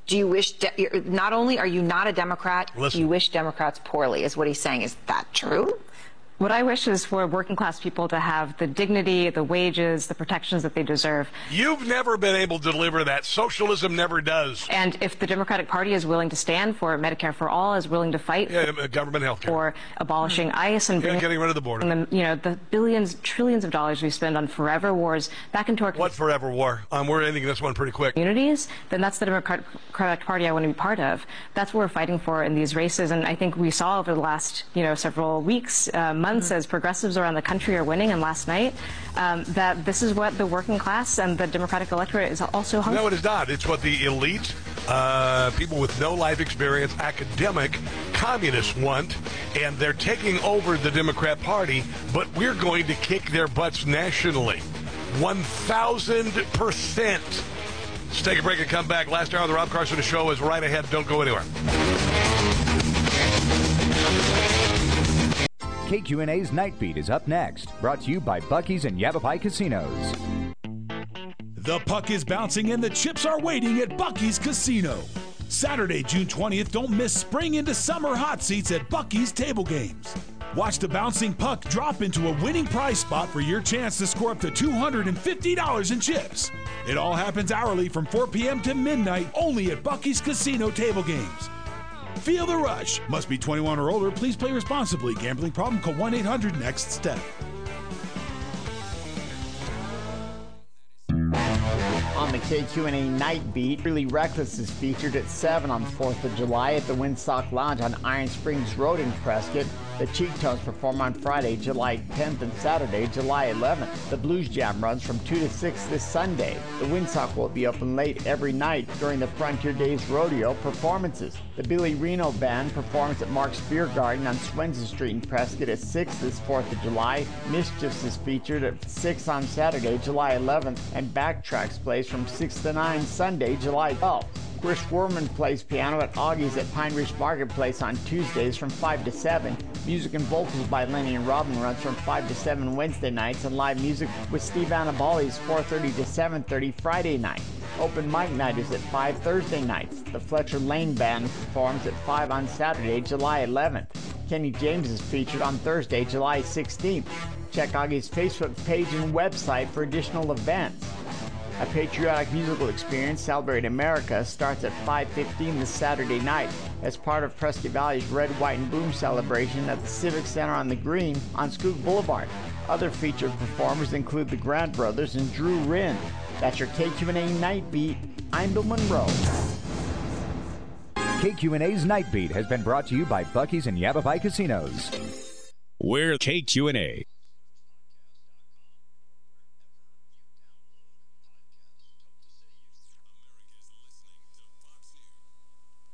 Do you wish, not only are you not a Democrat, you wish Democrats poorly, is what he's saying. Is that true? What I wish is for working class people to have the dignity, the wages, the protections that they deserve. You've never been able to deliver that. Socialism never does. And if the Democratic Party is willing to stand for Medicare for all, is willing to fight government health care, for abolishing ICE and getting rid of the border, the billions, trillions of dollars we spend on forever wars back into our what forever war? We're ending this one pretty quick. Communities, then that's the Democratic Party I want to be part of. That's what we're fighting for in these races, and I think we saw over the last several weeks. Months as progressives around the country are winning, and last night, that this is what the working class and the Democratic electorate is also hungry. No, it is not. It's what the elite, people with no life experience, academic, communists want, and they're taking over the Democrat Party, but we're going to kick their butts nationally. 1,000%. Let's take a break and come back. Last hour of the Rob Carson Show is right ahead. Don't go anywhere. KQNA's Night Beat is up next, brought to you by Buc-ee's and Yavapai Casinos. The puck is bouncing and the chips are waiting at Buc-ee's Casino. Saturday, June 20th, don't miss spring into summer hot seats at Buc-ee's Table Games. Watch the bouncing puck drop into a winning prize spot for your chance to score up to $250 in chips. It all happens hourly from 4 p.m. to midnight only at Buc-ee's Casino Table Games. Feel the rush. Must be 21 or older. Please play responsibly. Gambling problem? Call 1-800-NEXT-STEP. On the KQNA Night Beat, Really Reckless is featured at 7 on the 4th of July at the Windsock Lounge on Iron Springs Road in Prescott. The Cheek Tones perform on Friday, July 10th and Saturday, July 11th. The Blues Jam runs from 2 to 6 this Sunday. The Windsock will be open late every night during the Frontier Days Rodeo performances. The Billy Reno Band performs at Mark's Beer Garden on Swenson Street in Prescott at 6 this 4th of July. Mischiefs is featured at 6 on Saturday, July 11th, and Backtracks plays from 6 to 9 Sunday, July 12th. Chris Werman plays piano at Augie's at Pine Ridge Marketplace on Tuesdays from 5 to 7. Music and vocals by Lenny and Robin runs from 5 to 7 Wednesday nights, and live music with Steve Annabali is 4:30 to 7:30 Friday night. Open mic night is at 5 Thursday nights. The Fletcher Lane Band performs at 5 on Saturday, July 11th. Kenny James is featured on Thursday, July 16th. Check Augie's Facebook page and website for additional events. A patriotic musical experience, Celebrate America, starts at 5:15 this Saturday night as part of Prescott Valley's Red, White, and Boom celebration at the Civic Center on the Green on Skook Boulevard. Other featured performers include the Grant Brothers and Drew Rinn. That's your KQNA Night Beat. I'm Bill Monroe. KQNA's Night Beat has been brought to you by Buc-ee's and Yavapai Casinos. We're KQNA.